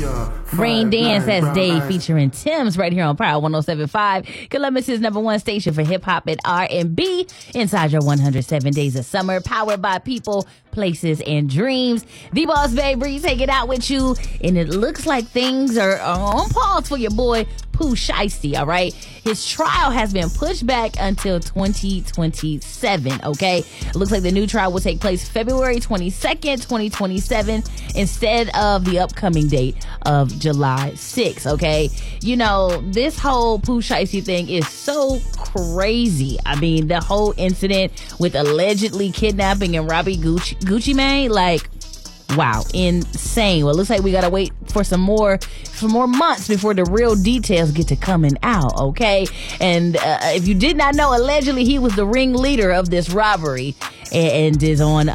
Rain Dance, that's Dave featuring Tim's right here on Power 107.5, Columbus's #1 station for hip hop and R&B. Inside your 107 days of summer, powered by people, places, and dreams. The Boss Baby taking out with you, and it looks like things are on pause for your boy Pooh Shiesty, all right? His trial has been pushed back until 2027, okay? It looks like the new trial will take place February 22nd, 2027, instead of the upcoming date of July 6th, okay? You know, this whole Pooh Shiesty thing is so crazy. I mean, the whole incident with allegedly kidnapping and robbing Gucci Mane, like, wow, insane. Well, it looks like we gotta wait for some more months before the real details get to coming out, okay? And if you did not know, allegedly he was the ringleader of this robbery and is on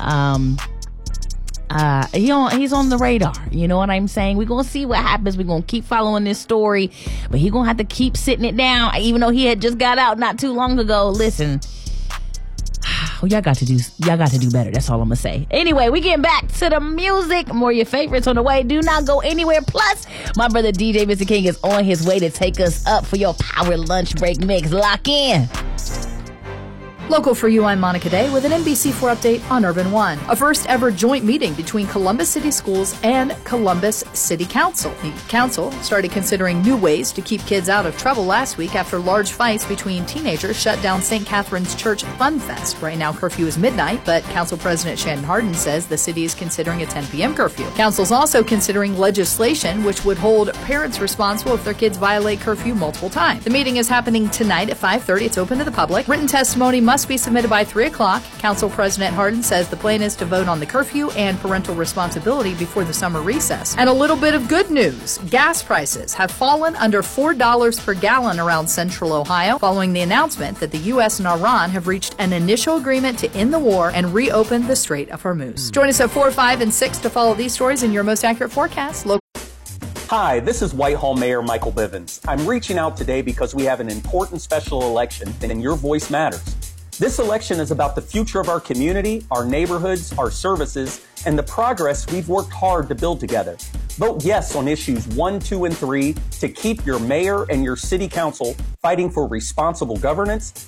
he's on the radar. You know what I'm saying? We're gonna see what happens. We're gonna keep following this story, but he's gonna have to keep sitting it down, even though he had just got out not too long ago. Listen. Y'all got to do better. That's all I'm gonna say. Anyway, we getting back to the music. More of your favorites on the way. Do not go anywhere. Plus, my brother DJ Mr. King is on his way to take us up for your power lunch break mix. Lock in. Local for you, I'm Monica Day with an NBC4 update on Urban One. A first ever joint meeting between Columbus City Schools and Columbus City Council. The council started considering new ways to keep kids out of trouble last week after large fights between teenagers shut down St. Catherine's Church Fun Fest. Right now, curfew is midnight, but Council President Shannon Hardin says the city is considering a 10 p.m. curfew. Council's also considering legislation which would hold parents responsible if their kids violate curfew multiple times. The meeting is happening tonight at 5:30. It's open to the public. Written testimony must be submitted by 3 o'clock. Council President Hardin says the plan is to vote on the curfew and parental responsibility before the summer recess. And a little bit of good news. Gas prices have fallen under $4 per gallon around central Ohio following the announcement that the U.S. and Iran have reached an initial agreement to end the war and reopen the Strait of Hormuz. Join us at 4, 5, and 6 to follow these stories in your most accurate forecast. Hi, this is Whitehall Mayor Michael Bivens. I'm reaching out today because we have an important special election and your voice matters. This election is about the future of our community, our neighborhoods, our services, and the progress we've worked hard to build together. Vote yes on issues 1, 2, and 3 to keep your mayor and your city council fighting for responsible governance